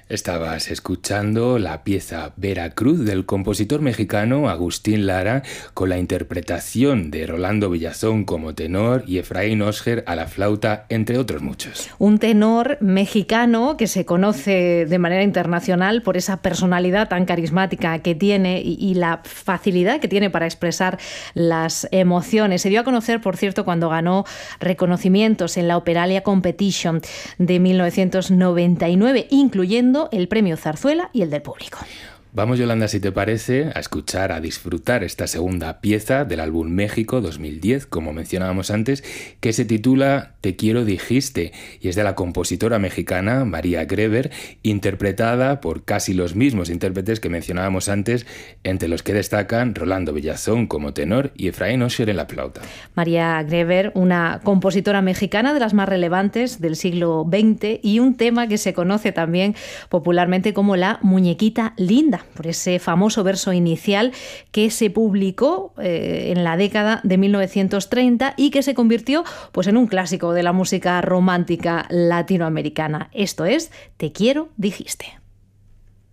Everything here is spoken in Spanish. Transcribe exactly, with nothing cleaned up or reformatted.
Estabas escuchando la pieza Veracruz del compositor mexicano Agustín Lara con la interpretación de Rolando Villazón como tenor y Efraín Osger a la flauta, entre otros muchos. Un tenor mexicano que se conoce de manera internacional por esa personalidad tan carismática que tiene y, y la facilidad que tiene para expresar las emociones. Se dio a conocer, por cierto, cuando ganó reconocimientos en la Operalia Competition de mil novecientos noventa y nueve, incluyendo el premio Zarzuela y el del público. Vamos, Yolanda, si te parece, a escuchar, a disfrutar esta segunda pieza del álbum México dos mil diez, como mencionábamos antes, que se titula Te quiero dijiste, y es de la compositora mexicana María Greber, interpretada por casi los mismos intérpretes que mencionábamos antes, entre los que destacan Rolando Villazón como tenor y Efraín Osher en la flauta. María Greber, una compositora mexicana de las más relevantes del siglo veinte y un tema que se conoce también popularmente como la muñequita linda, por ese famoso verso inicial que se publicó eh, en la década de mil novecientos treinta y que se convirtió pues, en un clásico de la música romántica latinoamericana. Esto es Te quiero dijiste.